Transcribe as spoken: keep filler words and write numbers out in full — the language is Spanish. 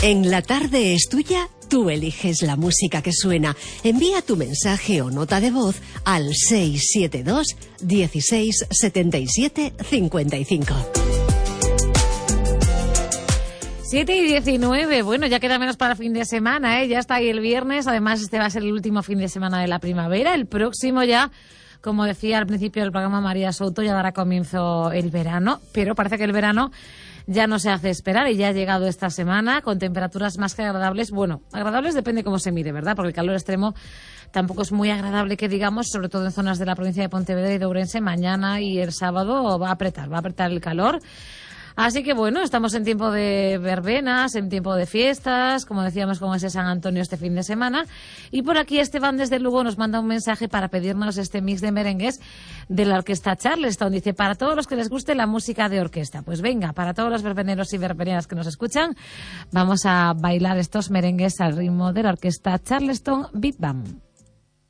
En La Tarde es Tuya, tú eliges la música que suena. Envía tu mensaje o nota de voz al seis siete dos, dieciséis, setenta y siete, cincuenta y cinco. siete y diecinueve, bueno, ya queda menos para el fin de semana, ¿eh? Ya está ahí el viernes, además este va a ser el último fin de semana de la primavera, el próximo ya, como decía al principio del programa María Souto, ya dará comienzo el verano, pero parece que el verano ya no se hace esperar y ya ha llegado esta semana con temperaturas más que agradables. Bueno, agradables depende cómo se mire, ¿verdad? Porque el calor extremo tampoco es muy agradable que digamos, sobre todo en zonas de la provincia de Pontevedra y de Ourense. Mañana y el sábado va a apretar, va a apretar el calor. Así que bueno, estamos en tiempo de verbenas, en tiempo de fiestas, como decíamos con ese San Antonio este fin de semana. Y por aquí Esteban desde Lugo nos manda un mensaje para pedirnos este mix de merengues de la orquesta Charleston. Dice, para todos los que les guste la música de orquesta. Pues venga, para todos los verbeneros y verbeneras que nos escuchan, vamos a bailar estos merengues al ritmo de la orquesta Charleston Big Band.